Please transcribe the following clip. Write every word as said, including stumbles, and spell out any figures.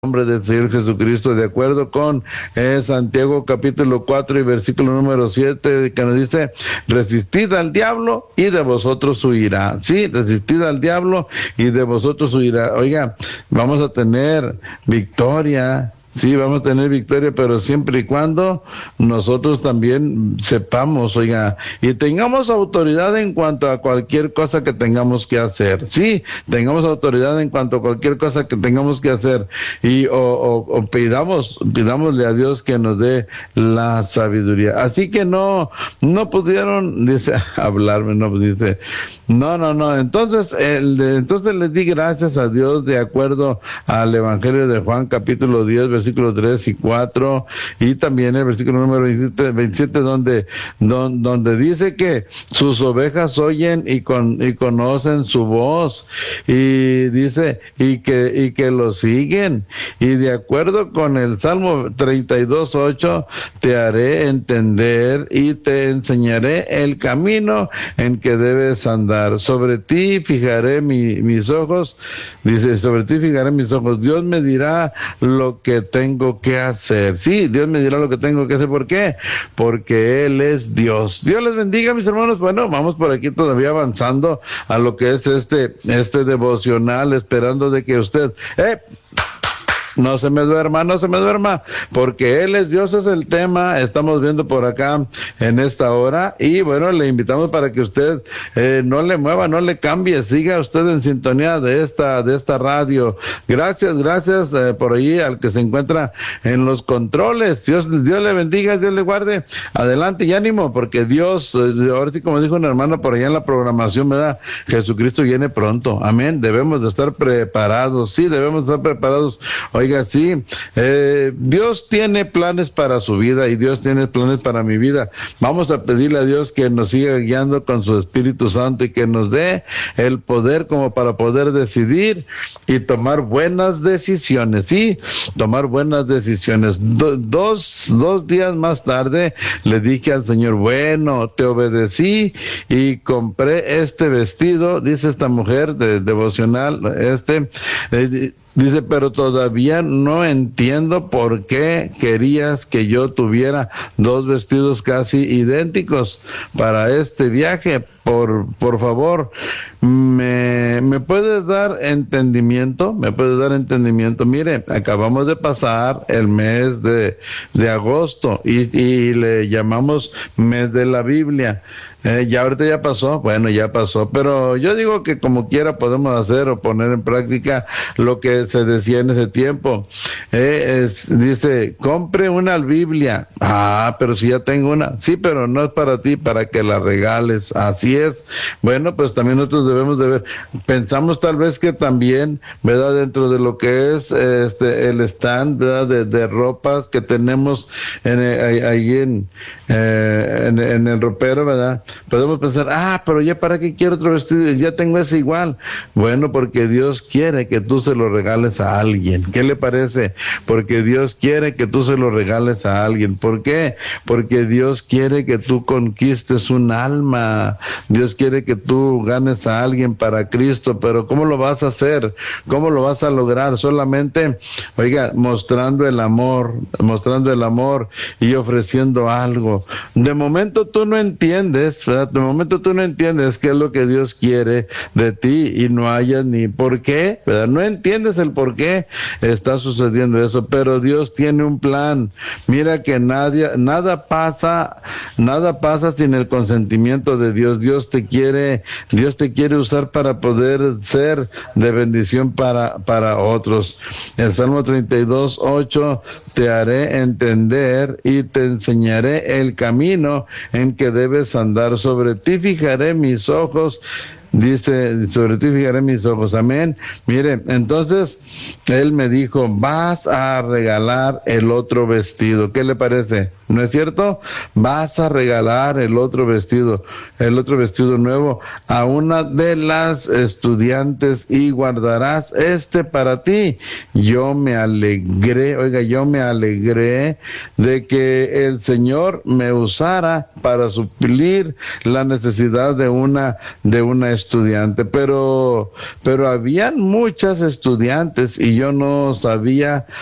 nombre del Señor Jesucristo, de acuerdo con eh, Santiago capítulo cuatro y versículo número siete, que nos dice: resistid al diablo y de vosotros huirá. Sí, resistid al diablo y de vosotros huirá. Oiga, vamos a tener victoria. Sí, vamos a tener victoria, pero siempre y cuando nosotros también sepamos, oiga, y tengamos autoridad en cuanto a cualquier cosa que tengamos que hacer. Sí, tengamos autoridad en cuanto a cualquier cosa que tengamos que hacer. Y o, o, o pidamos, pidámosle a Dios que nos dé la sabiduría. Así que no, no pudieron, dice, hablarme, no, dice, no, no, no. Entonces, el, entonces les di gracias a Dios de acuerdo al Evangelio de Juan capítulo diez, versículos tres y cuatro, y también el versículo número veintisiete, veintisiete donde, don, donde dice que sus ovejas oyen y con, y conocen su voz, y dice, y que, y que lo siguen, y de acuerdo con el Salmo treinta y dos, ocho, te haré entender y te enseñaré el camino en que debes andar. Sobre ti fijaré mi, mis ojos, dice, sobre ti fijaré mis ojos. Dios me dirá lo que tengo que hacer. Sí, Dios me dirá lo que tengo que hacer. ¿Por qué? Porque Él es Dios. Dios les bendiga, mis hermanos. Bueno, vamos por aquí todavía avanzando a lo que es este, este devocional, esperando de que usted, eh, no se me duerma, no se me duerma, porque Él es Dios, es el tema, estamos viendo por acá en esta hora, y bueno, le invitamos para que usted eh, no le mueva, no le cambie, siga usted en sintonía de esta, de esta radio. Gracias, gracias eh, por ahí al que se encuentra en los controles. Dios, Dios le bendiga, Dios le guarde. Adelante y ánimo, porque Dios, eh, ahora sí como dijo un hermano por allá en la programación, ¿verdad? Jesucristo viene pronto, amén. Debemos de estar preparados, sí, debemos de estar preparados. Oiga, sí, eh, Dios tiene planes para su vida y Dios tiene planes para mi vida. Vamos a pedirle a Dios que nos siga guiando con su Espíritu Santo y que nos dé el poder como para poder decidir y tomar buenas decisiones, sí, tomar buenas decisiones. Do, dos, dos días más tarde le dije al Señor, bueno, te obedecí y compré este vestido, dice esta mujer de devocional, este, eh, dice, pero todavía no entiendo por qué querías que yo tuviera dos vestidos casi idénticos para este viaje. Por, por favor, ¿me, me puedes dar entendimiento? ¿Me puedes dar entendimiento? Mire, acabamos de pasar el mes de, de agosto y, y le llamamos mes de la Biblia. Eh, ya ahorita ya pasó, bueno, ya pasó, pero yo digo que como quiera podemos hacer o poner en práctica lo que se decía en ese tiempo. Eh, es, dice, compre una Biblia. Ah, pero si ya tengo una. Sí, pero no es para ti, para que la regales. Así es. Bueno, pues también nosotros debemos de ver. Pensamos tal vez que también, ¿verdad? Dentro de lo que es este el stand, ¿verdad? De, de ropas que tenemos en, ahí en, eh, en, en el ropero, ¿verdad? Podemos pensar, ah, pero ya para qué quiero otro vestido, ya tengo ese igual. Bueno, porque Dios quiere que tú se lo regales a alguien. ¿Qué le parece? Porque Dios quiere que tú se lo regales a alguien. ¿Por qué? Porque Dios quiere que tú conquistes un alma. Dios quiere que tú ganes a alguien para Cristo, pero ¿cómo lo vas a hacer? ¿Cómo lo vas a lograr? Solamente, oiga, mostrando el amor, mostrando el amor y ofreciendo algo. De momento tú no entiendes, ¿verdad? De momento tú no entiendes qué es lo que Dios quiere de ti y no hayas ni por qué, ¿verdad? No entiendes el por qué está sucediendo eso, pero Dios tiene un plan. Mira que nadie, nada pasa, nada pasa sin el consentimiento de Dios. Dios te quiere, Dios te quiere usar para poder ser de bendición para, para otros. El Salmo treinta y dos, ocho, te haré entender y te enseñaré el camino en que debes andar. Sobre ti fijaré mis ojos. Dice, sobre ti fijaré mis ojos, amén. Mire, entonces, él me dijo, vas a regalar el otro vestido. ¿Qué le parece? ¿no es cierto? Vas a regalar el otro vestido, el otro vestido nuevo a una de las estudiantes y guardarás este para ti. Yo me alegré, oiga, yo me alegré de que el Señor me usara para suplir la necesidad de una, de una estudiante, pero, pero habían muchas estudiantes y yo no sabía